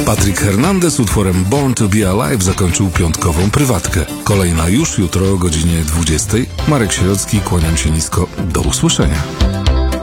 Patrick Hernandez utworem Born to be Alive zakończył piątkową prywatkę. Kolejna już jutro o godzinie 20. Marek Sierocki, kłaniam się nisko. Do usłyszenia.